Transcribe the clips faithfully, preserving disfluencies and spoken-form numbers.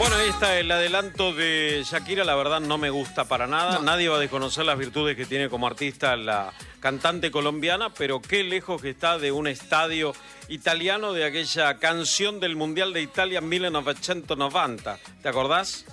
Bueno, ahí está el adelanto de Shakira. La verdad no me gusta para nada. No. Nadie va a desconocer las virtudes que tiene como artista la cantante colombiana, pero qué lejos que está de un estadio italiano, de aquella canción del Mundial de Italia en mil novecientos noventa. ¿Te acordás?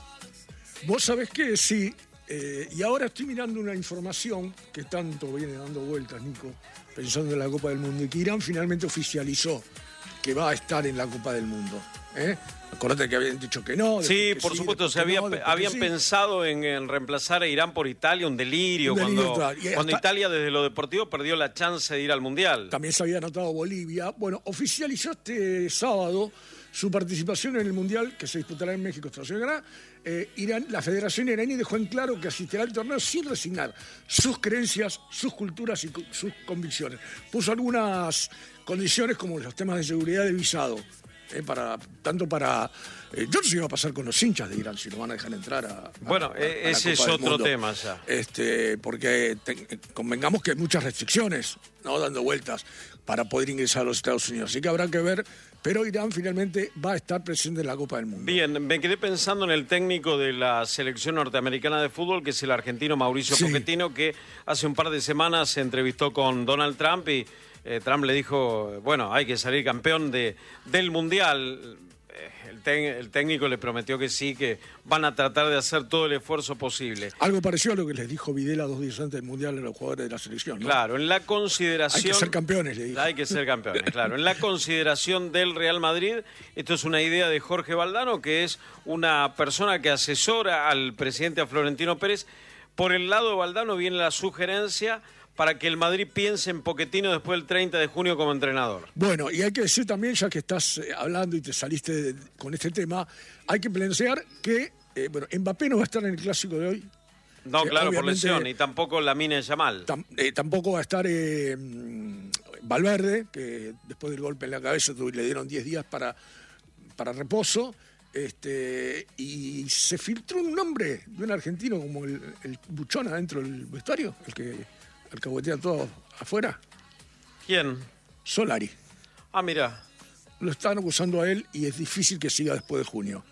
Vos sabés que sí, eh, y ahora estoy mirando una información que tanto viene dando vueltas, Nico, pensando en la Copa del Mundo, y que Irán finalmente oficializó que va a estar en la Copa del Mundo. ¿eh? Acordate que habían dicho que no. Sí, que por sí, supuesto, se que había, no, habían sí. pensado en, en reemplazar a Irán por Italia, un delirio, Un delirio cuando, total. Y cuando hasta- Italia desde lo deportivo perdió la chance de ir al Mundial. También se había anotado Bolivia. Bueno, oficializó este sábado su participación en el Mundial que se disputará en México, Estados Unidos y Canadá. Eh, Irán, la Federación iraní dejó en claro que asistirá al torneo sin resignar sus creencias, sus culturas y cu- sus convicciones. Puso algunas condiciones como los temas de seguridad de visado. Eh, para, tanto para... Eh, yo no sé qué va a pasar con los hinchas de Irán, si lo van a dejar entrar a... a- Bueno, a- a e- la ese es Copa del otro Mundo. tema ya. Este, porque te- convengamos que hay muchas restricciones, ¿no? Dando vueltas para poder ingresar a los Estados Unidos. Así que habrá que ver, pero Irán finalmente va a estar presente en la Copa del Mundo. Bien, me quedé pensando en el técnico de la selección norteamericana de fútbol, que es el argentino Mauricio Sí. Pochettino, que hace un par de semanas se entrevistó con Donald Trump y eh, Trump le dijo, bueno, hay que salir campeón de, del Mundial. Eh, El, tec- el técnico le prometió que sí, que van a tratar de hacer todo el esfuerzo posible. Algo parecido a lo que les dijo Videla dos días antes del Mundial a los jugadores de la selección, ¿no? Claro, en la consideración... Hay que ser campeones, le dijo. Hay que ser campeones, claro. En la consideración del Real Madrid, esto es una idea de Jorge Valdano, que es una persona que asesora al presidente, a Florentino Pérez. Por el lado de Valdano viene la sugerencia para que el Madrid piense en Pochettino después del treinta de junio como entrenador. Bueno, y hay que decir también, ya que estás eh, hablando y te saliste de- con este tema, hay que plantear que, eh, bueno, Mbappé no va a estar en el Clásico de hoy. No, Eh, claro, por obviamente- lesión, y tampoco Lamine Yamal. Tam- eh, tampoco va a estar eh, mm, Valverde, que después del golpe en la cabeza tu- le dieron diez días para, para reposo. Este, y se filtró un nombre de un argentino como el, el Buchón adentro del vestuario, el que alcahuetea todo afuera, ¿Quién? Solari. Ah, mira. Lo están acusando a él y es difícil que siga después de junio.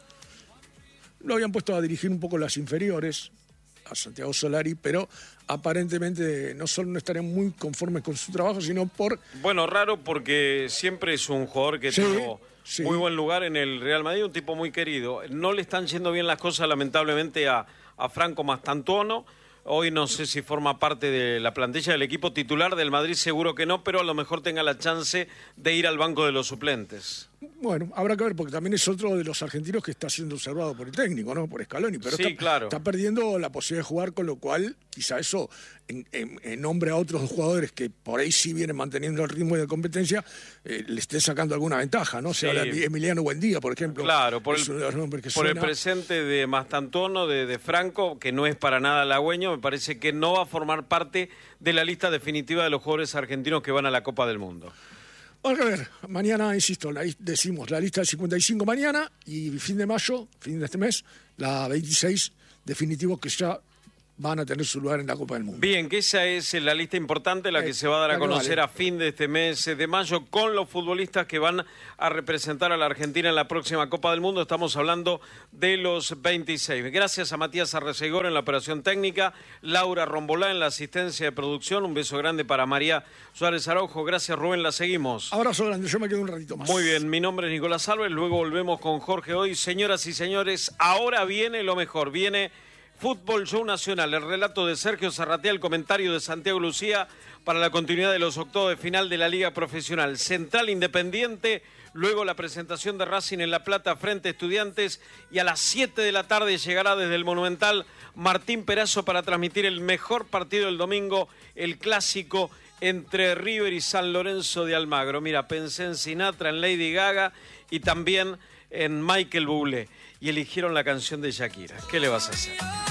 Lo habían puesto a dirigir un poco las inferiores, a Santiago Solari, pero aparentemente no solo no estarían muy conformes con su trabajo, sino por... Bueno, raro porque siempre es un jugador que Sí, tuvo sí. muy buen lugar en el Real Madrid, un tipo muy querido. No le están yendo bien las cosas, lamentablemente, a, a Franco Mastantuono. Hoy no sé si forma parte de la plantilla del equipo titular del Madrid, seguro que no, pero a lo mejor tenga la chance de ir al banco de los suplentes. Bueno, habrá que ver, porque también es otro de los argentinos que está siendo observado por el técnico, ¿no? Por Scaloni, pero Sí, está, claro. está perdiendo la posibilidad de jugar, con lo cual quizá eso, en, en- en nombre a otros jugadores que por ahí sí vienen manteniendo el ritmo de competencia, eh, le esté sacando alguna ventaja, ¿no? Se Sí. habla de Emiliano Buendía, por ejemplo. Claro, por es el, uno de los nombres que por el suena. presente de Mastantuono, de, de Franco, que no es para nada halagüeño, me parece que no va a formar parte de la lista definitiva de los jugadores argentinos que van a la Copa del Mundo. Vamos a ver, mañana, insisto, la, decimos la lista del cincuenta y cinco mañana y fin de mayo, fin de este mes, la veintiséis definitivos que ya van a tener su lugar en la Copa del Mundo. Bien, que esa es la lista importante, la que Eh, se va a dar a la que conocer vale. a fin de este mes de mayo con los futbolistas que van a representar a la Argentina en la próxima Copa del Mundo. Estamos hablando de los veintiséis. Gracias a Matías Arrecegor en la operación técnica, Laura Rombolá en la asistencia de producción. Un beso grande para María Suárez Araujo. Gracias, Rubén, la seguimos. Abrazo grande, yo me quedo un ratito más. Muy bien, mi nombre es Nicolás Álvarez, luego volvemos con Jorge Hoy. Señoras y señores, ahora viene lo mejor, viene Fútbol Show Nacional, el relato de Sergio Zarratea, el comentario de Santiago Lucía para la continuidad de los octavos de final de la Liga Profesional. Central Independiente, luego la presentación de Racing en La Plata frente a Estudiantes y a las siete de la tarde llegará desde el Monumental Martín Perazo para transmitir el mejor partido del domingo, el clásico entre River y San Lorenzo de Almagro. Mira, pensé en Sinatra, en Lady Gaga y también en Michael Bublé y eligieron la canción de Shakira. ¿Qué le vas a hacer?